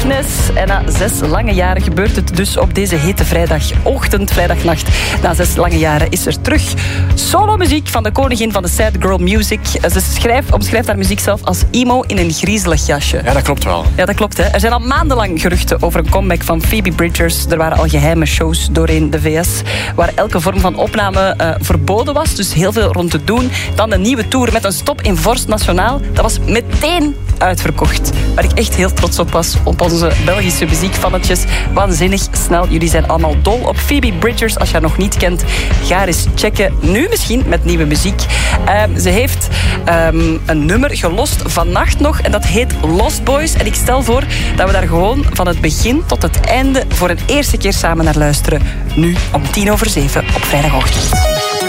Fitness. En na 6 lange jaren gebeurt het dus op deze hete vrijdagochtend, vrijdagnacht. Na 6 lange jaren is er terug solo-muziek van de koningin van de sad girl music. Ze omschrijft haar muziek zelf als emo in een griezelig jasje. Ja, dat klopt wel. Ja, dat klopt. Hè. Er zijn al maandenlang geruchten over een comeback van Phoebe Bridgers. Er waren al geheime shows doorheen de VS, waar elke vorm van opname verboden was. Dus heel veel rond te doen. Dan een nieuwe tour met een stop in Vorst Nationaal. Dat was meteen uitverkocht. Waar ik echt heel trots op was, op onze Belgische muziekfannetjes. Waanzinnig snel. Jullie zijn allemaal dol op Phoebe Bridgers. Als je haar nog niet kent, ga eens checken. Nu misschien met nieuwe muziek. Ze heeft een nummer gelost vannacht nog. En dat heet Lost Boys. En ik stel voor dat we daar gewoon van het begin tot het einde voor een eerste keer samen naar luisteren. Nu om 7:10 op vrijdagochtend.